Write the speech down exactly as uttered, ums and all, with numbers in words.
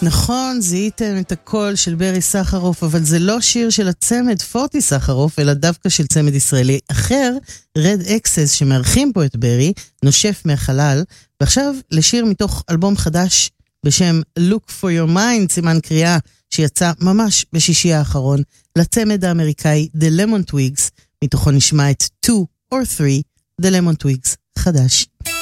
נכון, זיהיתם את הקול של ברי סחרוף, אבל זה לא שיר של הצמד פורטי סחרוף, אלא דווקא של צמד ישראלי אחר, רד אקסס, שמארחים פה את ברי, נושף מהחלל, ועכשיו לשיר מתוך אלבום חדש בשם Look for Your Mind, סימן קריאה, שיצא ממש בשישי האחרון, לצמד האמריקאי The Lemon Twigs, מתוכו נשמע את two or three, The Lemon Twigs, חדש.